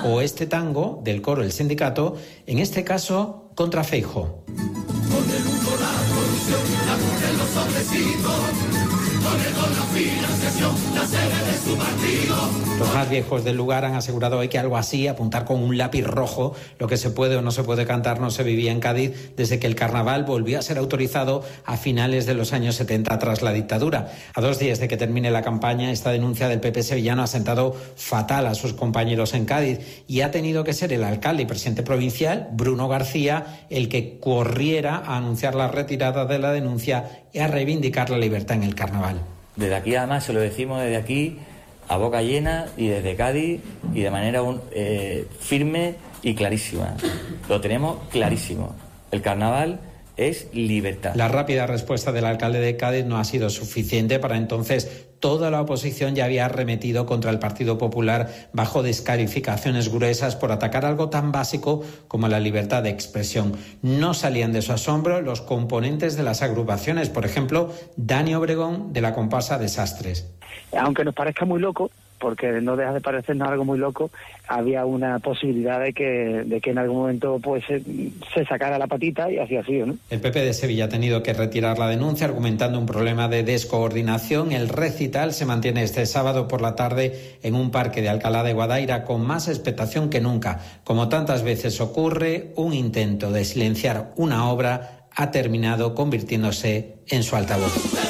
o este tango del coro El Sindicato, en este caso contra Feijóo. Los más viejos del lugar han asegurado hoy que algo así, apuntar con un lápiz rojo lo que se puede o no se puede cantar, no se vivía en Cádiz desde que el carnaval volvió a ser autorizado a finales de los años 70 tras la dictadura. A 2 días de que termine la campaña, esta denuncia del PP sevillano ha sentado fatal a sus compañeros en Cádiz y ha tenido que ser el alcalde y presidente provincial, Bruno García, el que corriera a anunciar la retirada de la denuncia y a reivindicar la libertad en el carnaval. Desde aquí, además, se lo decimos desde aquí, a boca llena y desde Cádiz y de manera firme y clarísima. Lo tenemos clarísimo. El carnaval es libertad. La rápida respuesta del alcalde de Cádiz no ha sido suficiente. Para entonces toda la oposición ya había arremetido contra el Partido Popular bajo descalificaciones gruesas por atacar algo tan básico como la libertad de expresión. No salían de su asombro los componentes de las agrupaciones, por ejemplo, Dani Obregón de la comparsa Desastres. Aunque nos parezca muy loco, porque no deja de parecernos algo muy loco, había una posibilidad de que en algún momento pues se sacara la patita y así ha sido, ¿no? El PP de Sevilla ha tenido que retirar la denuncia argumentando un problema de descoordinación. El recital se mantiene este sábado por la tarde en un parque de Alcalá de Guadaira con más expectación que nunca. Como tantas veces ocurre, un intento de silenciar una obra ha terminado convirtiéndose en su altavoz.